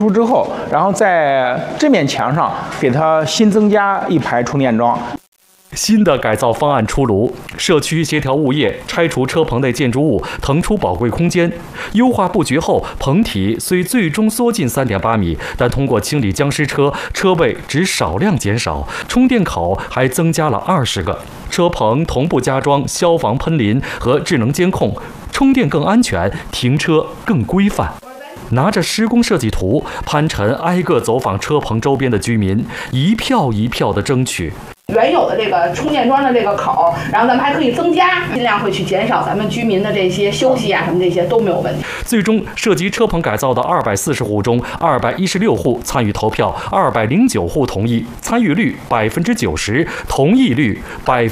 出之后，然后在这面墙上给它新增加一排充电桩。 新的改造方案出炉，社区协调物业拆除车棚内建筑物，腾出宝贵空间。优化布局后，棚体虽最终缩进3.8米，但通过清理僵尸车，车位只少量减少，充电口还增加了20个。车棚同步加装消防喷淋和智能监控，充电更安全，停车更规范。拿着施工设计图，潘晨挨个走访车棚周边的居民，一票一票地争取。 原有的这个充电桩的这个口，然后咱们还可以增加，尽量会去减少咱们居民的这些休息啊什么这些都没有问题。 最终涉及车棚改造的240户中，216户参与投票，209户同意，参与率90%，同意率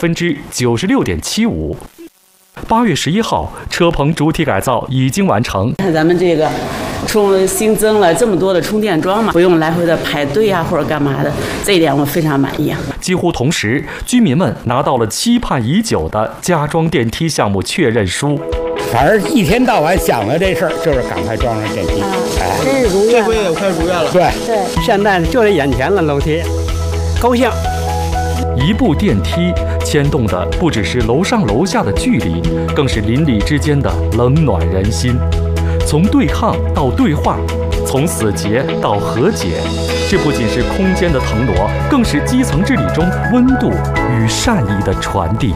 96.75%。8月11号，车棚主体改造已经完成。 看咱们这个新增了这么多的充电桩嘛，不用来回的排队啊或者干嘛的，这一点我非常满意啊。 几乎同时，居民们拿到了期盼已久的加装电梯项目确认书。 反正一天到晚想的这事儿，就是赶快装上电梯。 真是如愿， 这回也快如愿了。 对， 现在就在眼前了，楼梯，高兴。 一部电梯牵动的不只是楼上楼下的距离，更是邻里之间的冷暖人心。从对抗到对话，从死结到和解，这不仅是空间的腾挪，更是基层治理中温度与善意的传递。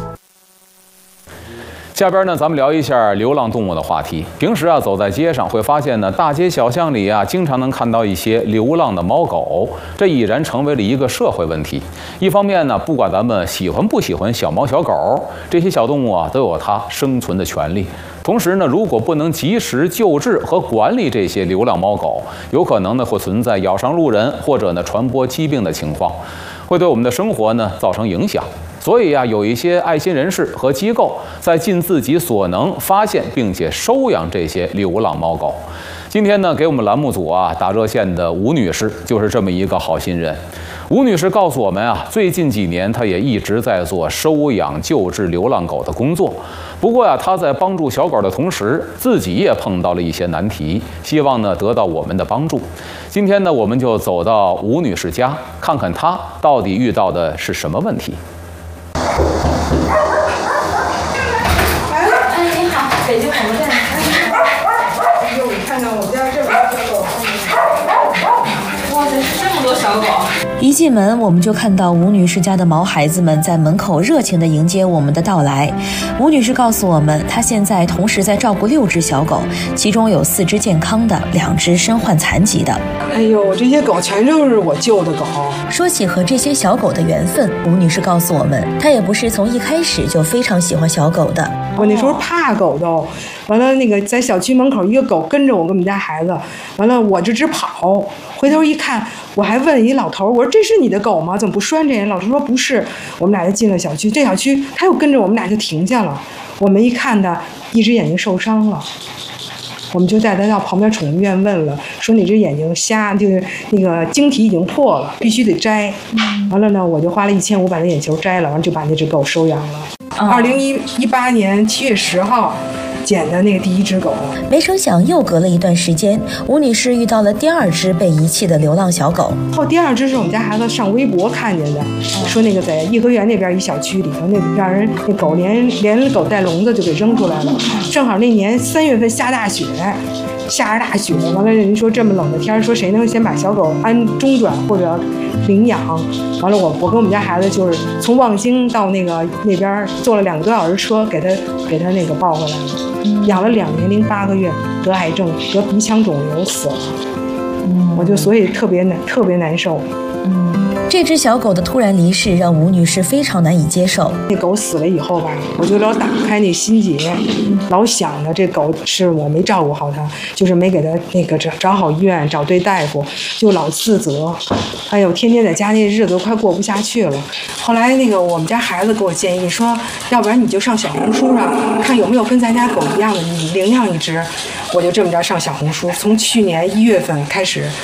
下边呢，咱们聊一下流浪动物的话题。平时啊，走在街上会发现呢，大街小巷里啊，经常能看到一些流浪的猫狗，这已然成为了一个社会问题。一方面呢，不管咱们喜欢不喜欢小猫小狗，这些小动物啊，都有它生存的权利。同时呢，如果不能及时救治和管理这些流浪猫狗，有可能呢会存在咬伤路人或者呢传播疾病的情况，会对我们的生活呢造成影响。所以啊，有一些爱心人士和机构在尽自己所能发现并且收养这些流浪猫狗。今天呢，给我们栏目组啊打热线的吴女士就是这么一个好心人。吴女士告诉我们啊，最近几年她也一直在做收养救治流浪狗的工作。不过呀，她在帮助小狗的同时，自己也碰到了一些难题，希望呢得到我们的帮助。今天呢，我们就走到吴女士家，看看她到底遇到的是什么问题。 你好，北京广播电台。 哎呦，你看看我们家这么多小狗， 哇塞，这么多小狗！ 一进门，我们就看到吴女士家的毛孩子们在门口热情地迎接我们的到来。吴女士告诉我们，她现在同时在照顾6只小狗，其中有4只健康的，2只身患残疾的。 哎呦，这些狗全都是我救的狗。 说起和这些小狗的缘分，吴女士告诉我们，她也不是从一开始就非常喜欢小狗的。 我那时候怕狗都，完了那个在小区门口一个狗跟着我跟我们家孩子，完了我就直跑，回头一看，我还问一老头，我说这是你的狗吗？怎么不拴着呀？老头说不是，我们俩就进了小区，这小区他又跟着我们俩就停下了，我们一看他一只眼睛受伤了。我们就带他到旁边宠物医院问了，说你这眼睛瞎，就是那个晶体已经破了，必须得摘。完了呢，我就花了1500把那眼球摘了，完了就把那只狗收养了。2018年7月10号捡的那个第1只狗。 没成想又隔了一段时间，吴女士遇到了第2只被遗弃的流浪小狗。 第2只是我们家孩子上微博看见的，说那个在颐和园那边一小区里头，那让人那狗连狗带笼子就给扔出来了。正好那年3月份下大雪，完了人说这么冷的天，说谁能先把小狗安中转或者领养？完了我跟我们家孩子就是从望京到那边坐了2个多小时车，给他那个抱回来了。养了2年零8个月，得癌症，得鼻腔肿瘤死了。我就所以特别难受。 这只小狗的突然离世让吴女士非常难以接受。 那狗死了以后吧，我就老打不开那心结，老想着这狗是我没照顾好它，就是没给它那个找好医院，找对大夫，就老自责。哎呦，天天在家那日子都快过不下去了。后来那个我们家孩子给我建议说，要不然你就上小红书上看有没有跟咱家狗一样的，你领养一只。我就这么着上小红书，从去年1月份开始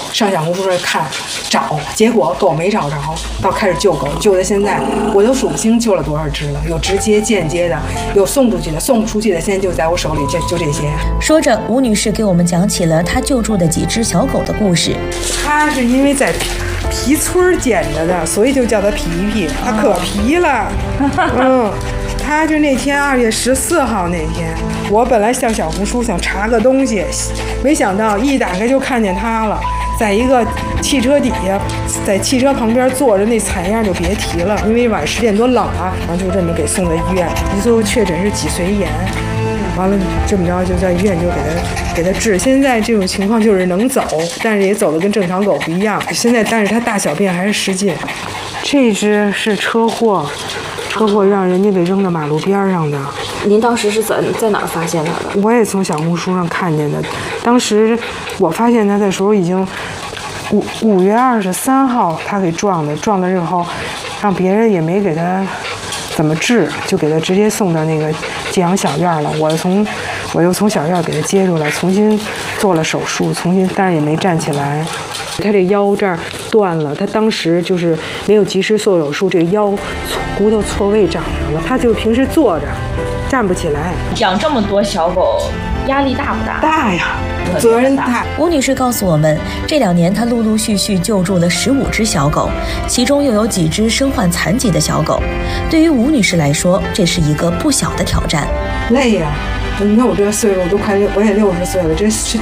上小红书上看找，结果狗没找着，到开始救狗，救到现在我都数不清救了多少只了，有直接间接的，有送出去的，送不出去的，现在就在我手里，就这些。 说着，吴女士给我们讲起了她救助的几只小狗的故事。 她是因为在皮村捡着的，所以就叫它皮皮，它可皮了。他就那天2月14号那天，我本来上小红书想查个东西，没想到一打开就看见他了，在一个汽车底下，在汽车旁边坐着，那惨样就别提了，因为晚上10点多冷啊，然后就这么给送到医院，最后确诊是脊髓炎，完了这么着就在医院就给他治。现在这种情况就是能走，但是也走得跟正常狗不一样。现在但是他大小便还是使劲。这只是车祸让人家给扔到马路边上的。 您当时是在哪儿发现它的？ 我也从小红书上看见的。当时我发现它的时候已经5月23号，他给撞的之后，让别人也没给他怎么治，就给他直接送到那个寄养小院了。我又从小院给他接出来，重新做了手术，但是也没站起来。他这腰这儿断了，他当时就是没有及时做手术，这个腰骨头错位长上了。他就平时坐着，站不起来。 养这么多小狗，压力大不大？ 大呀，责任大。 吴女士告诉我们，这2年她陆陆续续救助了15只小狗，其中又有几只身患残疾的小狗。对于吴女士来说，这是一个不小的挑战。 累呀！你看我这个岁数，我也60岁了，这是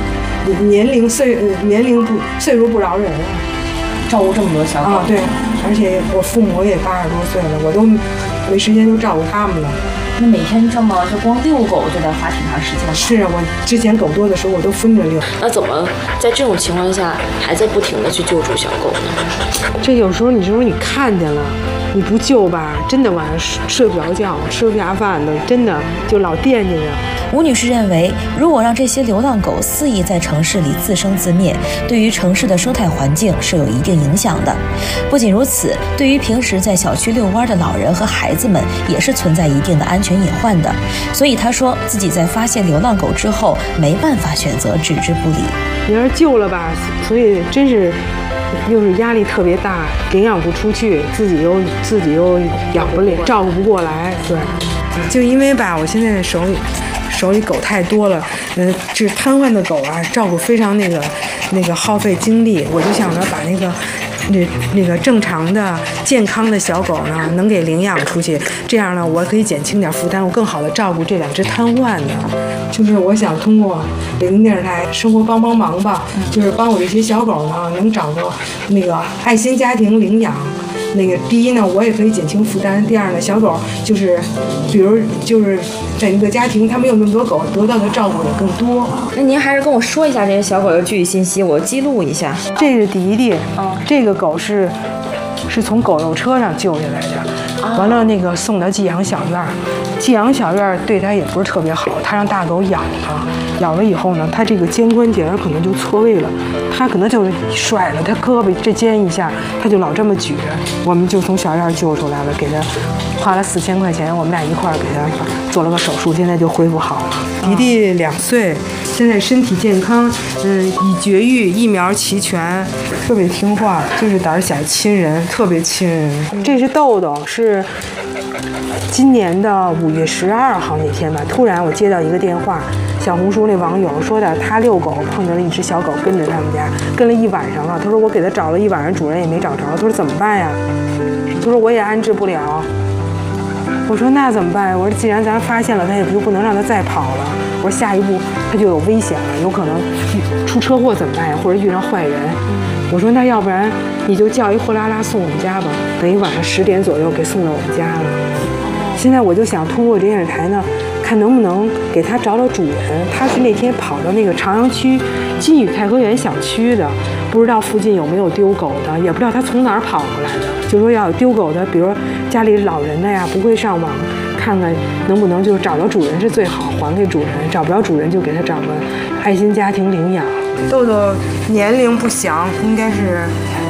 岁数不饶人啊！ 照顾这么多小狗啊，对，而且我父母也80多岁了，我都没时间就照顾他们了。 那每天这光遛狗就得花挺长时间。 是啊，我之前狗多的时候我都分着遛。 那怎么在这种情况下还在不停的去救助小狗呢？ 这有时候你看见了，你不救吧，真的晚上睡不着觉，吃不下饭的，真的就老惦记着。 吴女士认为，如果让这些流浪狗肆意在城市里自生自灭，对于城市的生态环境是有一定影响的。不仅如此，对于平时在小区遛弯的老人和孩子们，也是存在一定的安全隐患的。所以她说自己在发现流浪狗之后，没办法选择置之不理。 你要是救了吧，所以真是又是压力特别大，领养不出去，自己又养不了，照顾不过来。对，就因为吧，我现在手里狗太多了，这瘫痪的狗啊，照顾非常那个耗费精力，我就想着把那个正常的健康的小狗呢，能给领养出去，这样呢，我可以减轻点负担，我更好的照顾这2只瘫痪的。就是我想通过北京电视台生活帮忙吧，就是帮我这些小狗呢，能找个那个爱心家庭领养。那个第一呢，我也可以减轻负担；第二呢，小狗比如在一个家庭，他没有那么多狗，得到的照顾也更多。 那您还是跟我说一下这些小狗的具体信息，我记录一下。 这是迪迪，这个狗是从狗肉车上救下来的，完了那个送到寄养小院，寄养小院对它也不是特别好，它让大狗咬它，咬了以后呢，它这个肩关节可能就错位了，它可能就是甩了它胳膊这肩一下，它就老这么举，我们就从小院救出来了，给它花了4000块钱，我们俩一块儿给它做了个手术，现在就恢复好了。迪迪2岁，现在身体健康，已绝育，疫苗齐全，特别听话，就是胆小亲人，特别亲人。这是豆豆，是今年的5月12号那天吧，突然我接到一个电话，小红书那网友说的，他遛狗碰见了一只小狗跟着他们家，跟了1晚上了。他说我给他找了1晚上，主人也没找着。他说怎么办呀？他说我也安置不了。我说那怎么办？我说既然咱发现了，他也不能让他再跑了。我说下一步他就有危险了，有可能出车祸怎么办呀？或者遇上坏人。我说那要不然你就叫一货拉拉送我们家吧，等于晚上10点左右给送到我们家了。现在我就想通过电视台呢，看能不能给他找主人。他是那天跑到那个朝阳区金宇太和园小区的，不知道附近有没有丢狗的，也不知道他从哪儿跑过来的。就说要有丢狗的，比如家里老人的呀，不会上网看看能不能就是找到主人是最好，还给主人。找不着主人就给他找个爱心家庭领养。豆豆年龄不详，应该是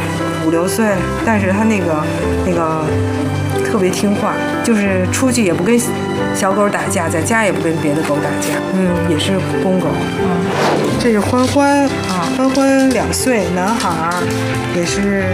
5、6岁，但是他那个特别听话，就是出去也不跟小狗打架，在家也不跟别的狗打架。也是公狗。 这是欢欢欢欢2岁，男孩儿，也是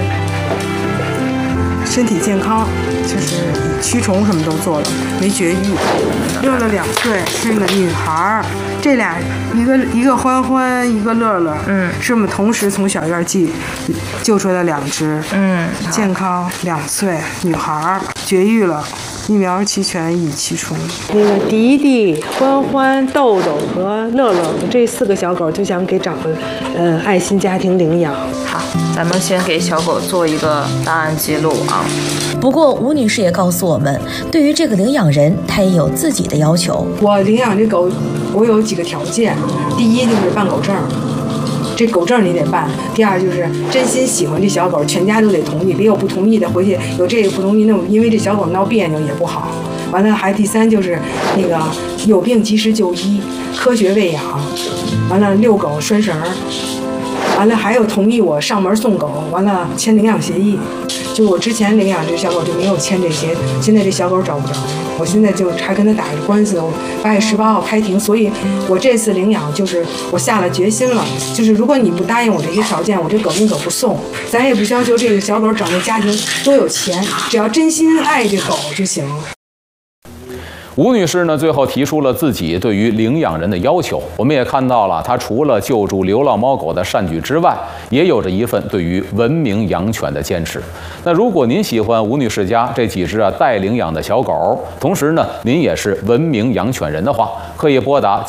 身体健康，就是驱虫什么都做了，没绝育。乐乐2岁是个女孩儿，这俩一个欢欢，一个乐乐，是我们同时从小院救出来的2只，健康2岁女孩儿，绝育了。疫苗齐全，以驱虫。那个迪迪、欢欢、豆豆和乐乐这4个小狗就想给长辈爱心家庭领养。 好，咱们先给小狗做一个档案记录啊。 不过吴女士也告诉我们，对于这个领养人，她也有自己的要求。 我领养这狗，我有几个条件，第一就是办狗证。这狗证你得办。第二就是真心喜欢这小狗，全家都得同意，别有不同意的回去有这个不同意那种，因为这小狗闹别扭也不好。完了还第3就是那个有病及时就医，科学喂养。完了遛狗拴绳，完了还有同意我上门送狗，完了签领养协议。就我之前领养这小狗就没有签这些，现在这小狗找不着，我现在就还跟他打着官司，我8月18号开庭，所以我这次领养就是我下了决心了，就是如果你不答应我这些条件，我这狗宁可不送。咱也不要求这个小狗找个家庭多有钱，只要真心爱这狗就行。 吴女士呢，最后提出了自己对于领养人的要求。我们也看到了，她除了救助流浪猫狗的善举之外，也有着一份对于文明养犬的坚持。那如果您喜欢吴女士家这几只待领养的小狗，同时呢，您也是文明养犬人的话，可以拨打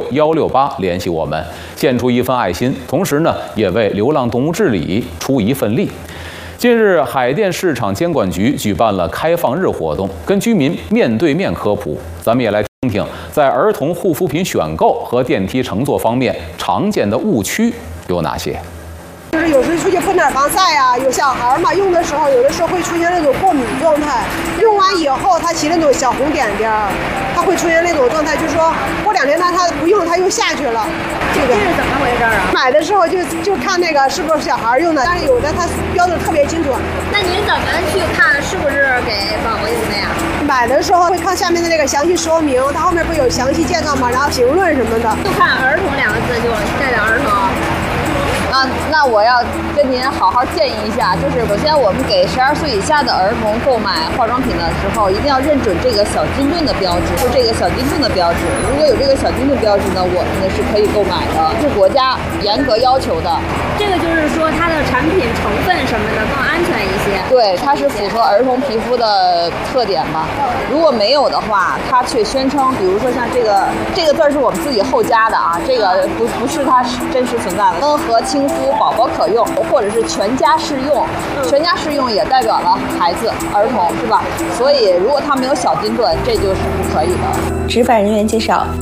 96168联系我们，献出一份爱心，同时呢，也为流浪动物治理出一份力。近日，海淀市场监管局举办了开放日活动，跟居民面对面科普。咱们也来听听，在儿童护肤品选购和电梯乘坐方面，常见的误区有哪些？ 就是有时出去喷点防晒啊，有小孩嘛，用的时候有的时候会出现那种过敏状态，用完以后它起那种小红点点，它会出现那种状态，就是说过2天它不用它又下去了。这是怎么回事啊？买的时候就看那个是不是小孩用的，但是有的它标的特别清楚。 那您怎么去看是不是给宝宝用的呀？ 买的时候会看下面的那个详细说明，它后面不有详细介绍吗？然后评论什么的。 就看儿童2个字就代表儿童。 那我要跟您好好建议一下，就是首先我们给12岁以下的儿童购买化妆品的时候，一定要认准这个小金盾的标志，就这个小金盾的标志。如果有这个小金盾标志呢，我们呢是可以购买的，是国家严格要求的。 这个就是说它的产品成分什么的更安全一些。 对，它是符合儿童皮肤的特点吧。如果没有的话，它却宣称，比如说像这个字是我们自己后加的啊，这个不是它真实存在的。温和亲肤，宝宝可用，或者是全家适用，全家适用也代表了孩子、儿童，是吧？所以如果它没有小金盾，这就是不可以的。 执法人员介绍。